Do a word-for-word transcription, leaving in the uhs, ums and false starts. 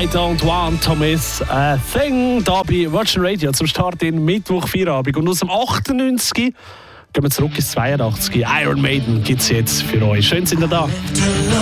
I don't want to miss a thing. Da bei Virgin Radio zum Start in Mittwoch Feierabend. Und aus dem achtundneunzig gehen wir zurück ins zweiundachtzig. Iron Maiden gibt es jetzt für euch. Schön, sind ihr da.